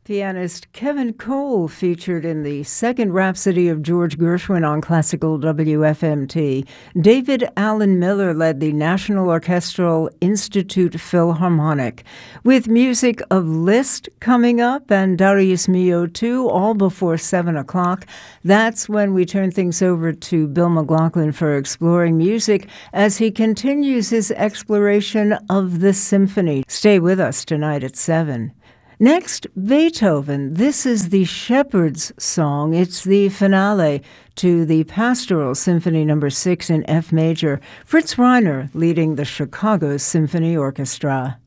Pianist Kevin Cole featured in the second Rhapsody of George Gershwin on classical WFMT. David Allen Miller led the National Orchestral Institute Philharmonic. With music of Liszt coming up and Darius Milhaud too, all before 7 o'clock. That's when we turn things over to Bill McLaughlin for exploring music as he continues his exploration of the symphony. Stay with us tonight at 7. Next, Beethoven. This is the Shepherd's Song. It's the finale to the Pastoral Symphony No. 6 in F major. Fritz Reiner leading the Chicago Symphony Orchestra.